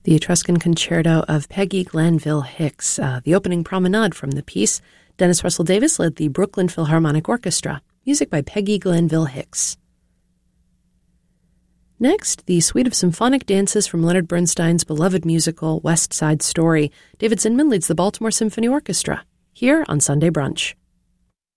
The Etruscan Concerto of Peggy Glanville Hicks, the opening promenade from the piece. Dennis Russell Davis led the Brooklyn Philharmonic Orchestra. Music by Peggy Glanville Hicks. Next, the suite of symphonic dances from Leonard Bernstein's beloved musical West Side Story. David Zinman leads the Baltimore Symphony Orchestra, here on Sunday Brunch.